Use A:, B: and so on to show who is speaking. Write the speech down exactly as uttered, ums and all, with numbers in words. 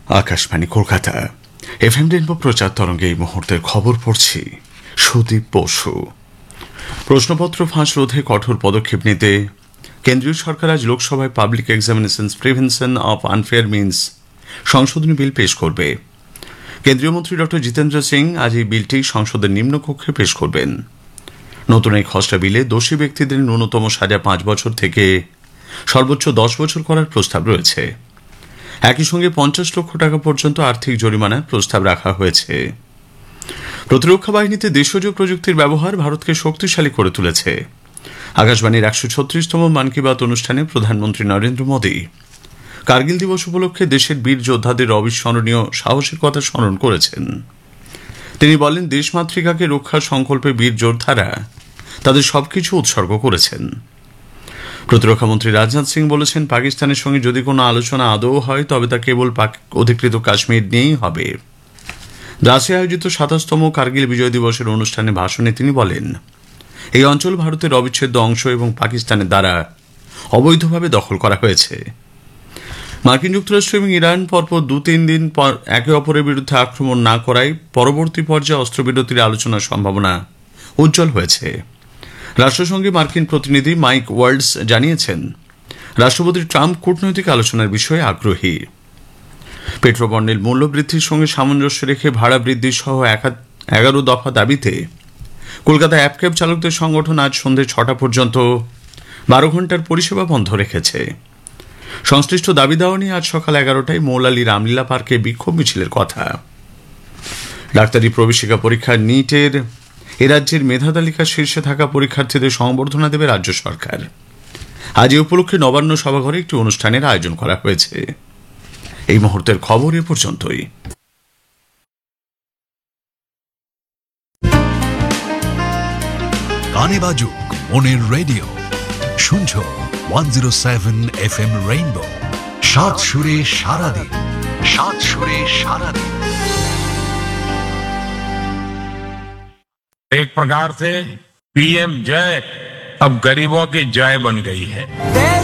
A: Akashvani Kolkata FM rainbow প্রচার তরঙ্গে এই মুহূর্তের খবর পড়ছি সুদীপ বসু। প্রশ্নপত্র ফাঁস রোধে কঠোর পদক্ষেপ নিতে কেন্দ্রীয় সরকার আজ লোকসভায় public examinations prevention of unfair means সংশোধনী বিল পেশ করবে। কেন্দ্রীয় মন্ত্রী ডক্টর জিতেন্দ্র সিং আজ এই বিলটি সংসদের নিম্নকক্ষে পেশ করবেন। নতুন এই খসড়া বিলে দোষী ব্যক্তিদের ন্যূনতম সাজা পাঁচ বছর থেকে সর্বোচ্চ দশ বছর করার প্রস্তাব রয়েছে। একই সঙ্গে পঞ্চাশ লক্ষ টাকা পর্যন্ত আর্থিক জরিমানার প্রস্তাব রাখা হয়েছে। প্রতিরক্ষা বাহিনীতে দেশজ প্রযুক্তির ব্যবহার ভারতকে শক্তিশালী করে তুলেছে। আকাশবাণীর একশো ছত্রিশতম মন কি বাত অনুষ্ঠানে প্রধানমন্ত্রী নরেন্দ্র মোদী কার্গিল দিবস উপলক্ষে দেশের বীর যোদ্ধাদের অবিস্মরণীয় সাহসের কথা স্মরণ করেছেন। তিনি বলেন, দেশমাতৃকাকে রক্ষার সংকল্পে বীর যোদ্ধারা তাদের সবকিছু উৎসর্গ করেছেন। প্রতিরক্ষামন্ত্রী রাজনাথ সিং বলেছেন, পাকিস্তানের সঙ্গে যদি কোনো আলোচনা আদৌ হয় তবে তা কেবল অধিকৃত কাশ্মীর নিয়েই হবে। দ্রাসে আয়োজিত সাতাশতম কার্গিল বিজয় দিবসের অনুষ্ঠানে ভাষণে তিনি বলেন, এই অঞ্চল ভারতের অবিচ্ছেদ্য অংশ এবং পাকিস্তানের দ্বারা অবৈধভাবে দখল করা হয়েছে। মার্কিন যুক্তরাষ্ট্র এবং ইরান পরপর দু তিন দিন পর একে অপরের বিরুদ্ধে আক্রমণ না করায় পরবর্তী পর্যায়ে অস্ত্রবিরতির আলোচনার সম্ভাবনা উজ্জ্বল হয়েছে। রাষ্ট্রসংঘে মার্কিন প্রতিনিধি মাইক ওয়াল্ডস জানিয়েছেন, রাষ্ট্রপতি ট্রাম্প কূটনৈতিক আলোচনার বিষয়ে আগ্রহী। পেট্রোপণ্যের মূল্য বৃদ্ধির সঙ্গে সামঞ্জস্য রেখে ভাড়া বৃদ্ধি সহ এগারো দফা দাবিতে কলকাতা অ্যাপ ক্যাব চালকদের সংগঠন আজ সন্ধ্যে ছটা পর্যন্ত বারো ঘন্টার পরিষেবা বন্ধ রেখেছে। সংশ্লিষ্ট দাবি দেওয়া নিয়ে আজ সকাল এগারোটায় মৌলালী রামলীলা পার্কে বিক্ষোভ মিছিলের কথা। ডাক্তারি প্রবেশিকা পরীক্ষা নিটের এ রাজ্যের মেধা তালিকার শীর্ষে থাকা পরীক্ষার্থীদের সংবর্ধনা দেবে রাজ্য সরকার। আজ এ উপলক্ষে নবান্ন সভাঘরে একটি অনুষ্ঠানের আয়োজন করা হয়েছে। এই মুহূর্তের খবর এ পর্যন্তই।
B: গানে বাজুক মনের রেডিও, শুনছো one zero seven F M rainbow. সাত সুরে সারাদিন, সাত সুরে সারাদিন।
C: एक प्रकार से पीएम जय अब गरीबों की जय बन गई है।